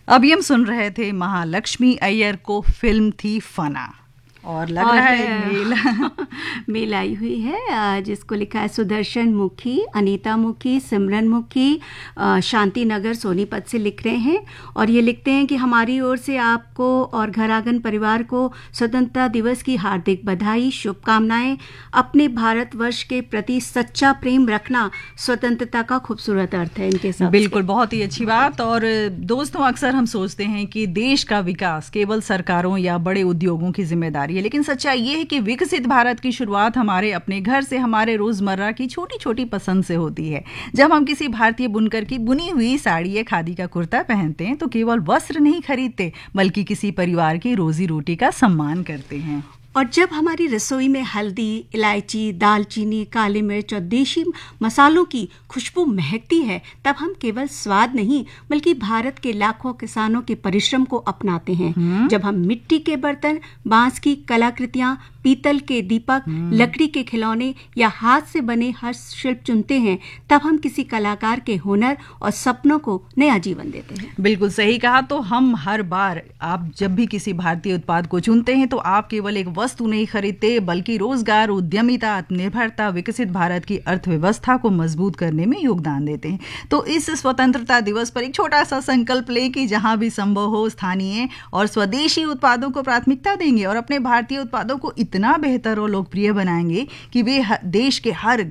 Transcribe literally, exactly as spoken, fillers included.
अभी हम सुन रहे थे महालक्ष्मी अय्यर को, फिल्म थी फना, और लग और रहा है मेल मेल आई हुई है जिसको लिखा है सुदर्शन मुखी, अनीता मुखी, सिमरन मुखी, शांति नगर सोनीपत से लिख रहे हैं। और ये लिखते हैं कि हमारी ओर से आपको और घर आंगन परिवार को स्वतंत्रता दिवस की हार्दिक बधाई, शुभकामनाएं। अपने भारतवर्ष के प्रति सच्चा प्रेम रखना स्वतंत्रता का खूबसूरत अर्थ है इनके साथ। बिल्कुल, बहुत ही अच्छी बात। और दोस्तों, अक्सर हम सोचते हैं कि देश का विकास केवल सरकारों या बड़े उद्योगों की जिम्मेदारी है, लेकिन सच्चाई ये है कि विकसित भारत की शुरुआत हमारे अपने घर से, हमारे रोजमर्रा की छोटी छोटी पसंद से होती है। जब हम किसी भारतीय बुनकर की बुनी हुई साड़ी या खादी का कुर्ता पहनते हैं तो केवल वस्त्र नहीं खरीदते, बल्कि किसी परिवार की रोजी रोटी का सम्मान करते हैं। और जब हमारी रसोई में हल्दी, इलायची, दालचीनी, काली मिर्च और देशी मसालों की खुशबू महकती है, तब हम केवल स्वाद नहीं बल्कि भारत के लाखों किसानों के परिश्रम को अपनाते हैं। जब हम मिट्टी के बर्तन, बांस की कलाकृतियां, पीतल के दीपक, लकड़ी के खिलौने या हाथ से बने हस्तशिल्प चुनते हैं, तब हम किसी कलाकार के हुनर और सपनों को नया जीवन देते हैं। बिल्कुल सही कहा। तो हम हर बार, आप जब भी किसी भारतीय उत्पाद को चुनते हैं तो आप केवल एक वस्तु नहीं खरीदते, बल्कि रोजगार, उद्यमिता, आत्मनिर्भरता, विकसित भारत की अर्थव्यवस्था को मजबूत करने में योगदान देते हैं। तो इस स्वतंत्रता दिवस पर एक छोटा सा संकल्प ले कि जहां भी संभव हो स्थानीय और स्वदेशी उत्पादों को प्राथमिकता देंगे और अपने भारतीय उत्पादों को इतना बेहतर और लोकप्रिय बनाएंगे कि वे देश के हर